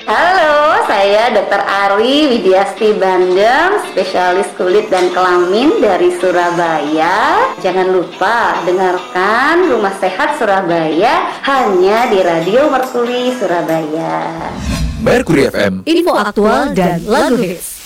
Halo, saya Dr. Ari Widiasti Bandem, spesialis kulit dan kelamin dari Surabaya. Jangan lupa dengarkan Rumah Sehat Surabaya hanya di Radio Mercury Surabaya. Mercury FM, info aktual dan lagu hits.